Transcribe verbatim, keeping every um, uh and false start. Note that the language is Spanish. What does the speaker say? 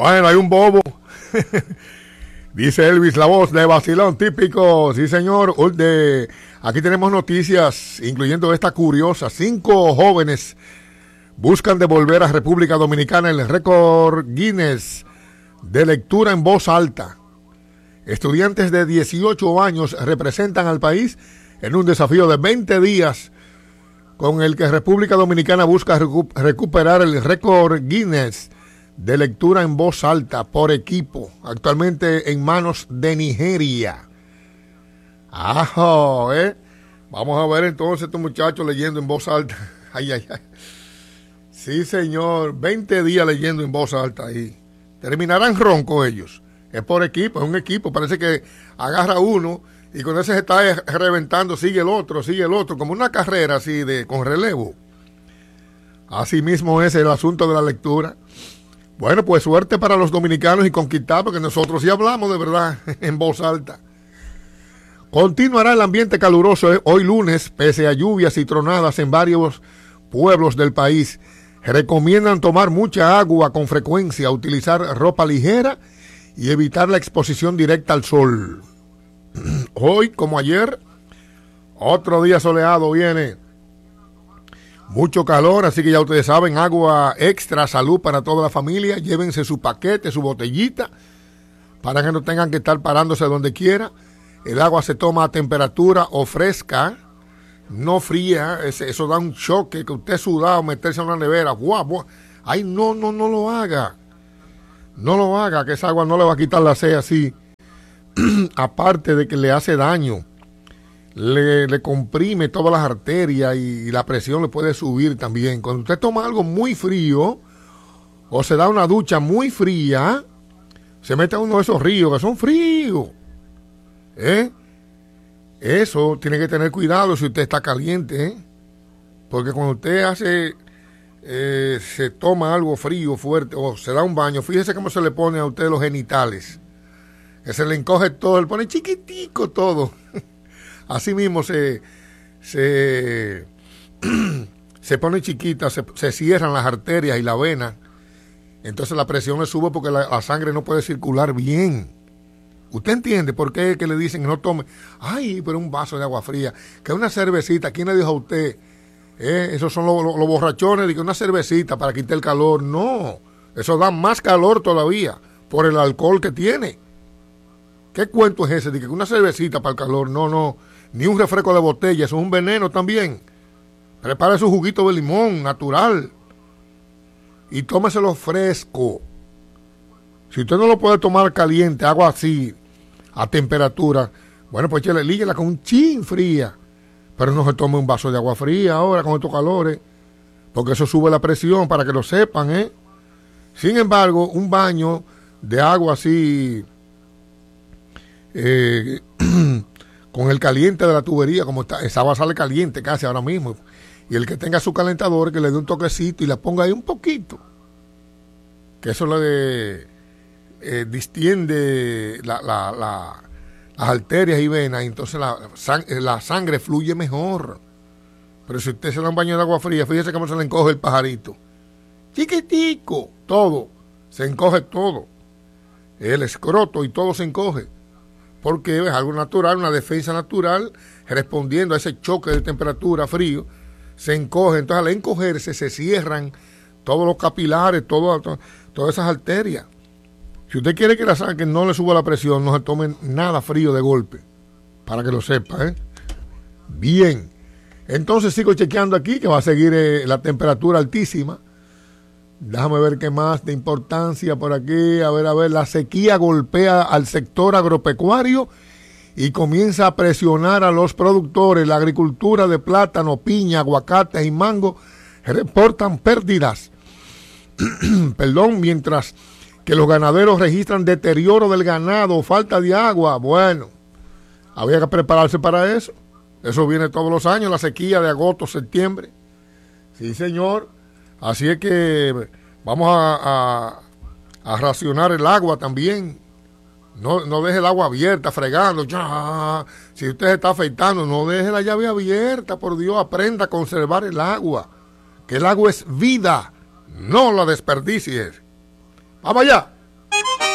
Bueno, hay un bobo. Dice Elvis, la voz de vacilón típico. Sí, señor. De, aquí tenemos noticias, incluyendo esta curiosa. Cinco jóvenes buscan devolver a República Dominicana el récord Guinness de lectura en voz alta. Estudiantes de dieciocho años representan al país en un desafío de veinte días con el que República Dominicana busca recu- recuperar el récord Guinness de lectura en voz alta por equipo, actualmente en manos de Nigeria. ¡Ajo! ¿eh? Vamos a ver entonces estos muchachos leyendo en voz alta. Ay, ay, ay. Sí, señor, veinte días leyendo en voz alta ahí. Terminarán ronco ellos. Es por equipo, es un equipo. Parece que agarra uno y con ese se está reventando, sigue el otro, sigue el otro, como una carrera así de con relevo. Así mismo es el asunto de la lectura. Bueno, pues suerte para los dominicanos y conquistar, porque nosotros sí hablamos de verdad en voz alta. Continuará el ambiente caluroso hoy lunes, pese a lluvias y tronadas en varios pueblos del país. Recomiendan tomar mucha agua con frecuencia, utilizar ropa ligera y evitar la exposición directa al sol. Hoy, como ayer, otro día soleado viene. Mucho calor, así que ya ustedes saben, agua extra, salud para toda la familia. Llévense su paquete, su botellita, para que no tengan que estar parándose donde quiera. El agua se toma a temperatura o fresca, no fría. Eso da un choque, que usted sudado, meterse en una nevera. ¡Guau, guau! Ay, no, no, no lo haga. No lo haga, que esa agua no le va a quitar la sed así. Aparte de que le hace daño, le, le comprime todas las arterias y, y la presión le puede subir también. Cuando usted toma algo muy frío o se da una ducha muy fría, se mete a uno de esos ríos que son fríos. ¿Eh? Eso tiene que tener cuidado si usted está caliente, ¿eh? Porque cuando usted hace, eh, se toma algo frío, fuerte, o se da un baño, fíjese cómo se le pone a usted los genitales. Que se le encoge todo, le pone chiquitico todo. Así mismo se, se, se pone chiquita, se, se cierran las arterias y la vena. Entonces la presión le sube porque la, la sangre no puede circular bien. ¿Usted entiende por qué que le dicen que no tome? Ay, pero un vaso de agua fría, que una cervecita. ¿Quién le dijo a usted? Eh, esos son los, los, los borrachones de que una cervecita para quitar el calor. No, eso da más calor todavía por el alcohol que tiene. ¿Qué cuento es ese de que una cervecita para el calor? No, no, ni un refresco de botella, eso es un veneno también. Prepare su juguito de limón natural y tómeselo fresco. Si usted no lo puede tomar caliente, agua así, a temperatura, bueno, pues échale, líguela con un chin fría, pero no se tome un vaso de agua fría ahora con estos calores, porque eso sube la presión, para que lo sepan, ¿eh? Sin embargo, un baño de agua así, eh, con el caliente de la tubería, como está, esa agua sale caliente casi ahora mismo, y el que tenga su calentador, que le dé un toquecito y la ponga ahí un poquito, que eso le eh, distiende la, la, la, las arterias y venas, y entonces la, sang la sangre fluye mejor. Pero si usted se da un baño de agua fría, fíjese cómo se le encoge el pajarito, chiquitico, todo, se encoge todo, el escroto y todo se encoge, porque es algo natural, una defensa natural, respondiendo a ese choque de temperatura, frío, se encoge. Entonces al encogerse se cierran todos los capilares, todo, todo, todas esas arterias. Si usted quiere que la sangre no le suba la presión, no se tome nada frío de golpe, para que lo sepa, ¿eh? Bien, entonces sigo chequeando aquí, que va a seguir eh, la temperatura altísima. Déjame ver qué más de importancia por aquí. A ver, a ver, la sequía golpea al sector agropecuario y comienza a presionar a los productores. La agricultura de plátano, piña, aguacate y mango reportan pérdidas. Perdón, mientras que los ganaderos registran deterioro del ganado, falta de agua. Bueno, había que prepararse para eso. Eso viene todos los años, la sequía de agosto, septiembre. Sí, señor. Así es que vamos a, a, a racionar el agua también. No, no deje el agua abierta, fregando. Ya. Si usted se está afeitando, no deje la llave abierta, por Dios. Aprenda a conservar el agua. Que el agua es vida. No la desperdicies. ¡Vamos allá!